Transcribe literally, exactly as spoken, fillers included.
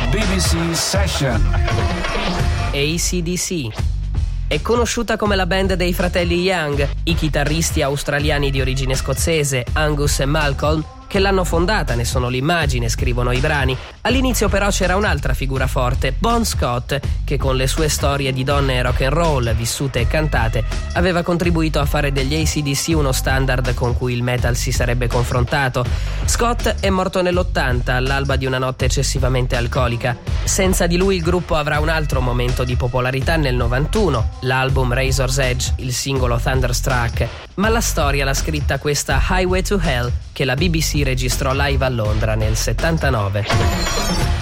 B B C Session. A C D C è conosciuta come la band dei fratelli Young, i chitarristi australiani di origine scozzese Angus e Malcolm, che l'hanno fondata, ne sono l'immagine, scrivono i brani. All'inizio però c'era un'altra figura forte, Bon Scott, che con le sue storie di donne e rock and roll vissute e cantate aveva contribuito a fare degli A C D C uno standard con cui il metal si sarebbe confrontato. Scott è morto nell'ottanta, all'alba di una notte eccessivamente alcolica. Senza di lui il gruppo avrà un altro momento di popolarità nel novantuno, l'album Razor's Edge, il singolo Thunderstruck, ma la storia l'ha scritta questa Highway to Hell, che la B B C registrò live a Londra nel settantanove.